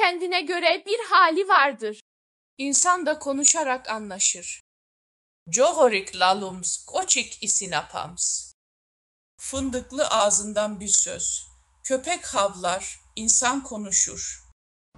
kendine göre bir hali vardır. İnsan da konuşarak anlaşır. Johorik lalums, koçik isinapams. Fındıklı ağzından bir söz. Köpek havlar, insan konuşur.